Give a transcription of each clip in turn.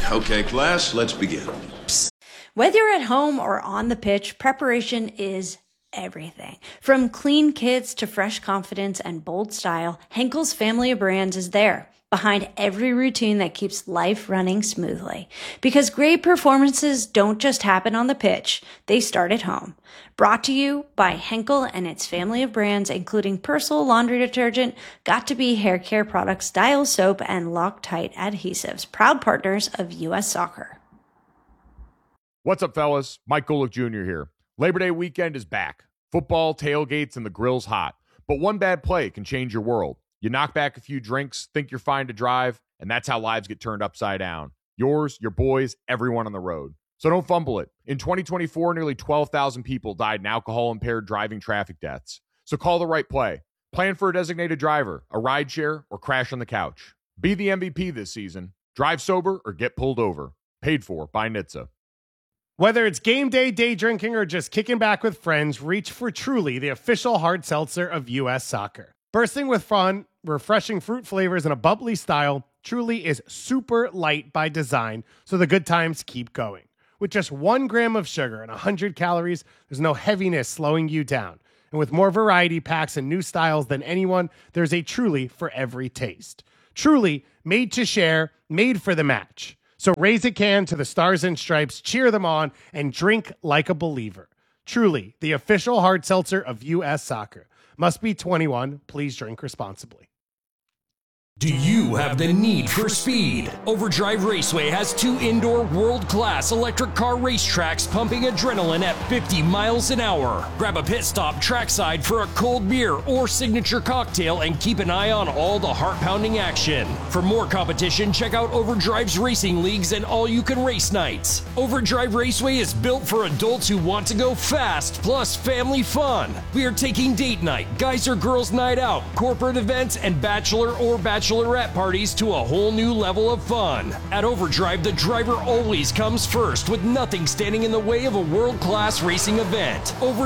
Okay, class, let's begin. Whether you're at home or on the pitch, preparation is everything. From clean kits to fresh confidence and bold style, Henkel's family of brands is there, behind every routine that keeps life running smoothly. Because great performances don't just happen on the pitch, they start at home. Brought to you by Henkel and its family of brands, including Persil laundry detergent, Got2b hair care products, Dial soap, and Loctite adhesives, proud partners of U.S. Soccer. What's up, fellas? Mike Golick Jr. here. Labor Day weekend is back. Football, tailgates, and the grill's hot. But one bad play can change your world. You knock back a few drinks, think you're fine to drive, and that's how lives get turned upside down. Yours, your boys, everyone on the road. So don't fumble it. In 2024, nearly 12,000 people died in alcohol-impaired driving traffic deaths. So call the right play. Plan for a designated driver, a rideshare, or crash on the couch. Be the MVP this season. Drive sober or get pulled over. Paid for by NHTSA. Whether it's game day, day drinking, or just kicking back with friends, reach for Truly, the official hard seltzer of U.S. Soccer. Bursting with fun, refreshing fruit flavors, and a bubbly style, Truly is super light by design, so the good times keep going. With just 1 gram of sugar and 100 calories, there's no heaviness slowing you down. And with more variety packs and new styles than anyone, there's a Truly for every taste. Truly, made to share, made for the match. So raise a can to the Stars and Stripes, cheer them on, and drink like a believer. Truly, the official hard seltzer of U.S. Soccer. Must be 21. Please drink responsibly. Do you have the need for speed? Overdrive Raceway has 2 indoor world-class electric car racetracks pumping adrenaline at 50 miles an hour. Grab a pit stop trackside for a cold beer or signature cocktail and keep an eye on all the heart-pounding action. For more competition, check out Overdrive's racing leagues and all-you-can-race nights. Overdrive Raceway is built for adults who want to go fast, plus family fun. We are taking date night, guys or girls night out, corporate events, and bachelor or bachelorette parties to a whole new level of fun. At Overdrive, the driver always comes first, with nothing standing in the way of a world-class racing event.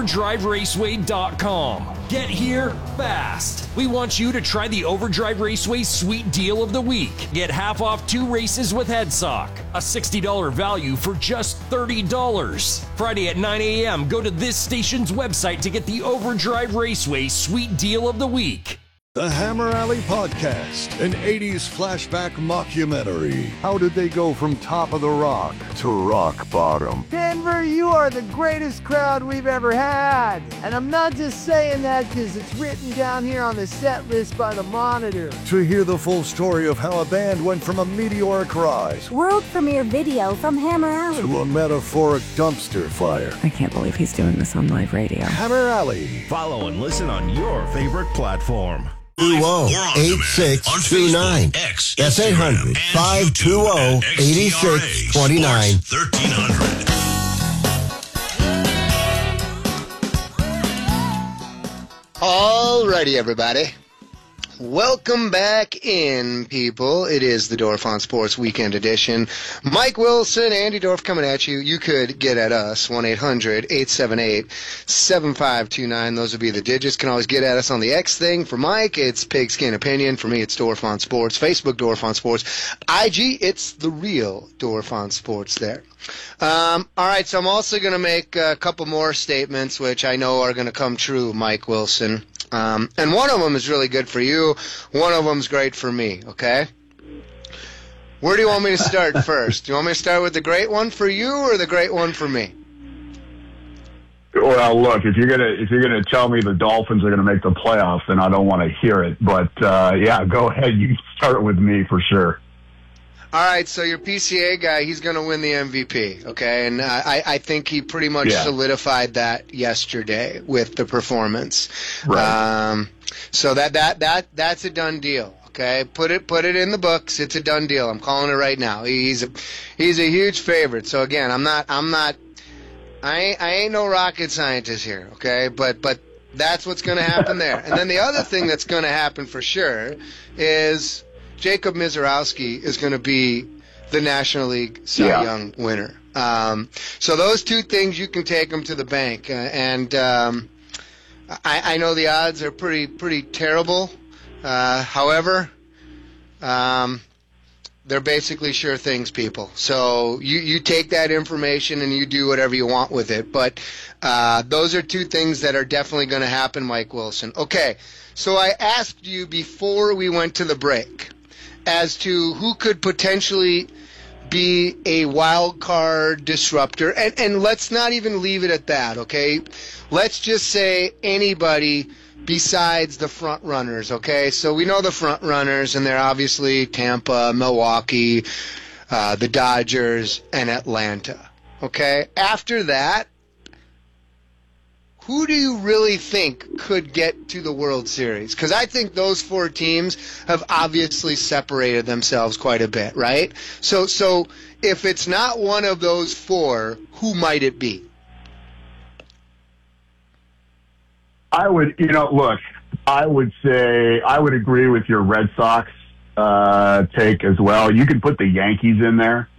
OverdriveRaceway.com. Get here fast. We want you to try the Overdrive Raceway Sweet Deal of the Week. Get half off 2 races with HeadSock. A $60 value for just $30. Friday at 9 a.m., go to this station's website to get the Overdrive Raceway Sweet Deal of the Week. The Hammer Alley Podcast, an 80s flashback mockumentary. How did they go from top of the rock to rock bottom? Denver, you are the greatest crowd we've ever had. And I'm not just saying that because it's written down here on the set list by the Monitor. To hear the full story of how a band went from a meteoric rise, world premiere video from Hammer Alley, to a metaphoric dumpster fire. I can't believe he's doing this on live radio. Hammer Alley. Follow and listen on your favorite platform. 2-0-8629. That's 800-520-8629. 1300. Alrighty, everybody. Welcome back in, people. It is the Dorf on Sports Weekend Edition. Mike Wilson, Andy Dorf coming at you. You could get at us, 1-800-878-7529. Those would be the digits. Can always get at us on the X thing. For Mike, it's Pigskin Opinion. For me, it's Dorf on Sports. Facebook, Dorf on Sports. IG, it's the real Dorf on Sports there. All right, so I'm also going to make a couple more statements, which I know are going to come true, Mike Wilson. And one of them is really good for you. One of them is great for me, okay? Where do you want me to start first? Do you want me to start with the great one for you or the great one for me? Well, look, if you're gonna tell me the Dolphins are gonna make the playoffs, then I don't want to hear it. But yeah, go ahead. You start with me for sure. All right, so your PCA guy, he's going to win the MVP, okay? And I think he pretty much solidified that yesterday with the performance. Right. So that's a done deal, okay? Put it in the books. It's a done deal. I'm calling it right now. He's a huge favorite. So again, I ain't no rocket scientist here, okay? But that's what's going to happen there. And then the other thing that's going to happen for sure is Jacob Mizorowski is going to be the National League Cy Young winner. So those two things, you can take them to the bank. And I know the odds are pretty terrible. However, the They're basically sure things people. So you take that information and you do whatever you want with it. But those are two things that are definitely going to happen, Mike Wilson. Okay, so I asked you before we went to the break as to who could potentially be a wild card disruptor. And let's not even leave it at that, okay? Let's just say anybody besides the front runners, okay? So we know the front runners, and they're obviously Tampa, Milwaukee, the Dodgers, and Atlanta, okay? After that, who do you really think could get to the World Series? Because I think those four teams have obviously separated themselves quite a bit, right? So if it's not one of those four, who might it be? I would say I would agree with your Red Sox take as well. You could put the Yankees in there,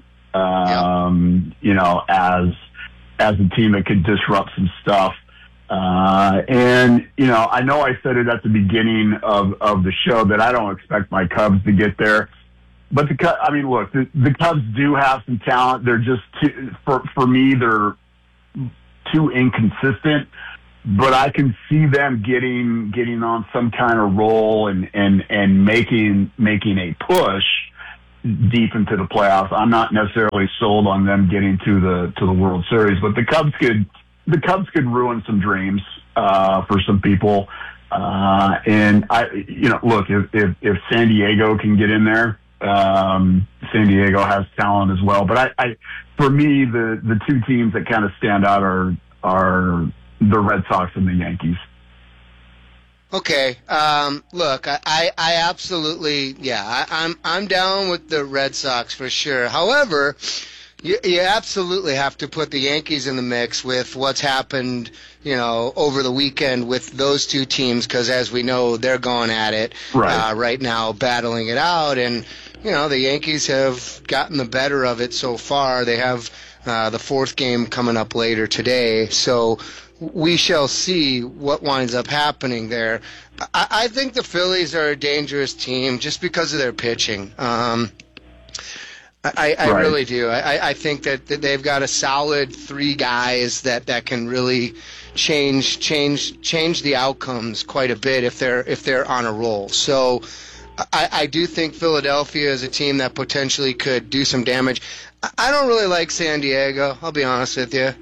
as a team that could disrupt some stuff. And I know I said it at the beginning of the show that I don't expect my Cubs to get there. But the Cubs do have some talent. They're just for me, they're too inconsistent. But I can see them getting on some kind of roll and making a push deep into the playoffs. I'm not necessarily sold on them getting to the World Series, but the Cubs could ruin some dreams for some people. And if San Diego can get in there, San Diego has talent as well. But for me, the two teams that kind of stand out are the Red Sox and the Yankees. Okay. Look, I absolutely, I'm down with the Red Sox for sure. However, you absolutely have to put the Yankees in the mix with what's happened, over the weekend with those two teams, because as we know, they're going at it right now, battling it out. And, the Yankees have gotten the better of it so far. They have the fourth game coming up later today. So we shall see what winds up happening there. I think the Phillies are a dangerous team just because of their pitching. I really do. I think that they've got a solid three guys that can really change the outcomes quite a bit if they're on a roll. So I do think Philadelphia is a team that potentially could do some damage. I don't really like San Diego, I'll be honest with you.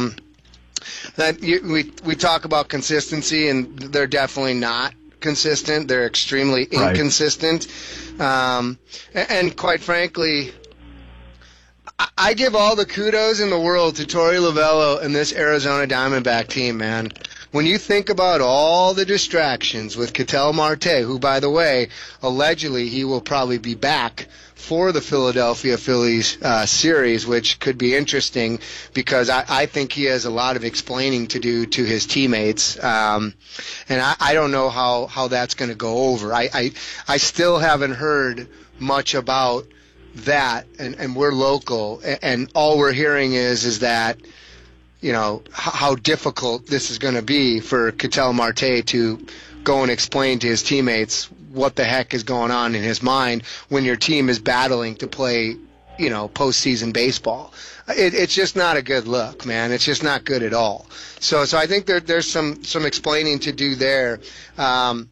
We talk about consistency, and they're definitely not consistent. They're extremely inconsistent. And quite frankly, I give all the kudos in the world to Torey Lovullo and this Arizona Diamondback team, man. When you think about all the distractions with Ketel Marte, who, by the way, allegedly he will probably be back for the Philadelphia Phillies series, which could be interesting because I think he has a lot of explaining to do to his teammates. And I don't know how that's going to go over. I still haven't heard much about that, and we're local, and all we're hearing is that, how difficult this is going to be for Ketel Marte to go and explain to his teammates what the heck is going on in his mind when your team is battling to play, postseason baseball. It's just not a good look, man. It's just not good at all. So I think there's some explaining to do there. And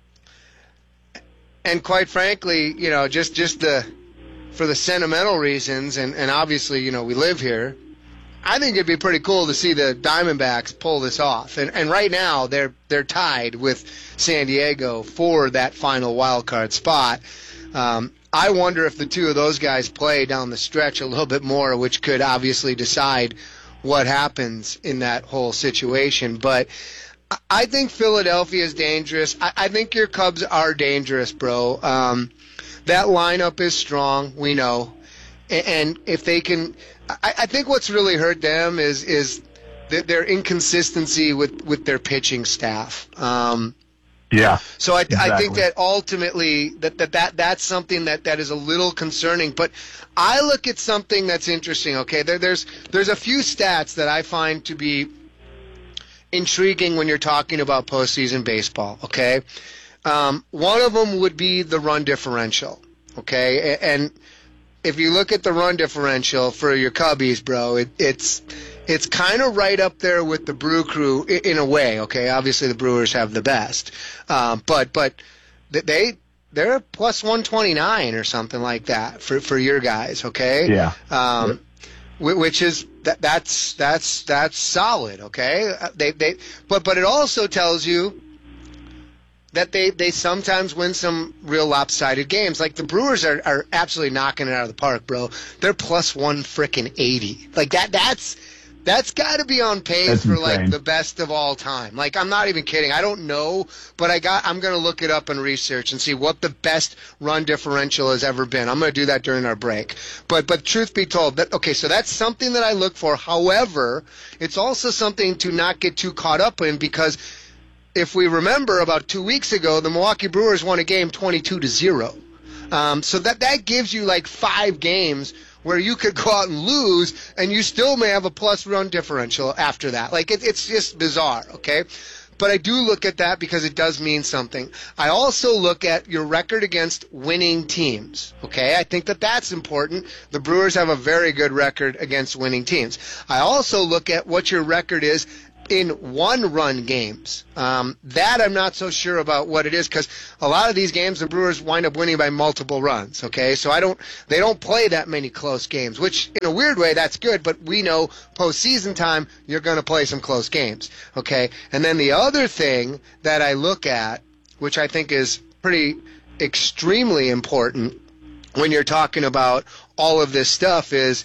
quite frankly, for the sentimental reasons, and obviously, we live here, I think it'd be pretty cool to see the Diamondbacks pull this off. And right now, they're tied with San Diego for that final wild card spot. I wonder if the two of those guys play down the stretch a little bit more, which could obviously decide what happens in that whole situation. But I think Philadelphia is dangerous. I think your Cubs are dangerous, bro. That lineup is strong, we know. And if they can, I think what's really hurt them is their inconsistency with their pitching staff. So I think that ultimately that's something that is a little concerning. But I look at something that's interesting. Okay, there's a few stats that I find to be intriguing when you're talking about postseason baseball. Okay, one of them would be the run differential. Okay, and if you look at the run differential for your Cubbies, bro, it's kind of right up there with the Brew Crew in a way. Okay, obviously the Brewers have the best, but they're plus 129 or something like that for your guys. Okay, yeah. Which is that's solid. Okay, but it also tells you that they sometimes win some real lopsided games. Like the Brewers are absolutely knocking it out of the park, bro. They're plus 180. Like that's got to be on pace for like the best of all time. Like I'm not even kidding. I don't know, but I'm going to look it up and research and see what the best run differential has ever been. I'm going to do that during our break. But truth be told, so that's something that I look for. However, it's also something to not get too caught up in, because if we remember, about 2 weeks ago, the Milwaukee Brewers won a game 22-0. So that gives you like 5 games where you could go out and lose, and you still may have a plus run differential after that. Like it's just bizarre, okay? But I do look at that because it does mean something. I also look at your record against winning teams, okay? I think that's important. The Brewers have a very good record against winning teams. I also look at what your record is in one-run games. That I'm not so sure about what it is, because a lot of these games the Brewers wind up winning by multiple runs, okay? So they don't play that many close games, which in a weird way that's good, but we know postseason time you're going to play some close games, okay? And then the other thing that I look at, which I think is pretty extremely important when you're talking about all of this stuff, is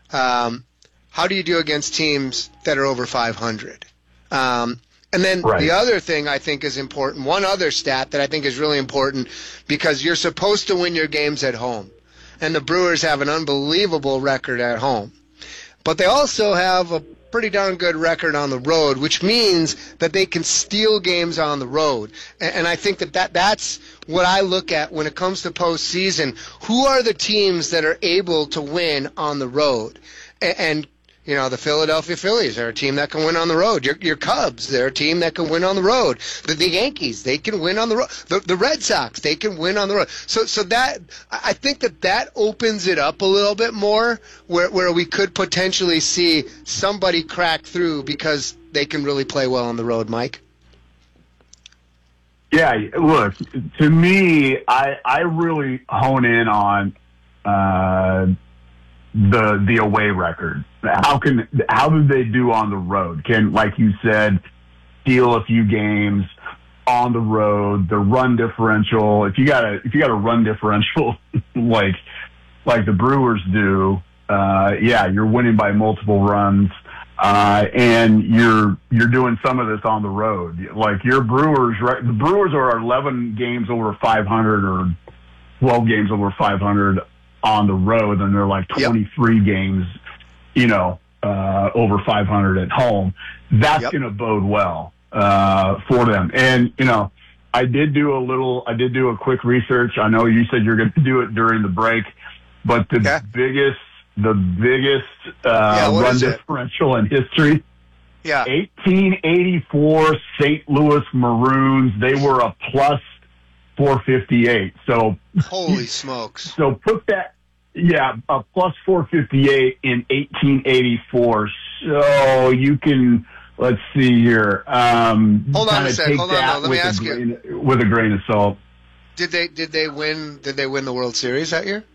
how do you do against teams that are over 500? And then the other thing I think is important, one other stat that I think is really important, because you're supposed to win your games at home. And the Brewers have an unbelievable record at home. But they also have a pretty darn good record on the road, which means that they can steal games on the road. And I think that's what I look at when it comes to postseason. Who are the teams that are able to win on the road? And you know, the Philadelphia Phillies are a team that can win on the road. Your Cubs, they're a team that can win on the road. The Yankees, they can win on the road. The Red Sox, they can win on the road. So that, I think that opens it up a little bit more, where we could potentially see somebody crack through because they can really play well on the road, Mike. Yeah, look, to me, I really hone in on the away record. How do they do on the road? Can, like you said, steal a few games on the road? The run differential. If you got a run differential like the Brewers do, you're winning by multiple runs, and you're doing some of this on the road. Like your Brewers, right? The Brewers are 11 games over 500 or 12 games over 500 on the road, and they're like 23 games, over 500 at home. That's going to bode well for them. And I did do a quick research. I know you said you're going to do it during the break, but the biggest run differential in history. 1884 St. Louis Maroons. They were a plus 458. So holy smokes. So put that, a plus 458 in 1884. So you can, let's see here. Hold on a second. Hold on. Let me ask you. With a grain of salt. Did they win the World Series that year?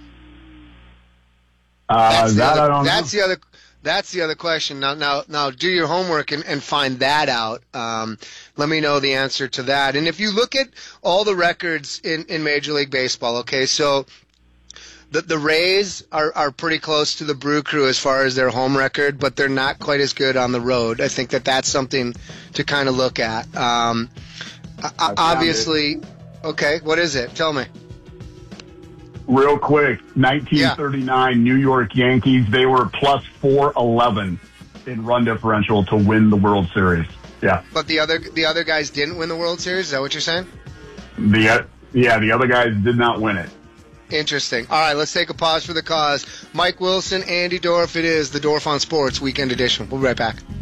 I don't know. That's the other question. Now, do your homework and find that out. Let me know the answer to that. And if you look at all the records in Major League Baseball, okay, so the Rays are pretty close to the Brew Crew as far as their home record, but they're not quite as good on the road. I think that's something to kind of look at. Obviously, okay, what is it? Tell me. Real quick, 1939 New York Yankees, they were plus 411 in run differential to win the World Series. Yeah. But the other guys didn't win the World Series? Is that what you're saying? The other guys did not win it. Interesting. All right, let's take a pause for the cause. Mike Wilson, Andy Dorff, it is the Dorff on Sports Weekend Edition. We'll be right back.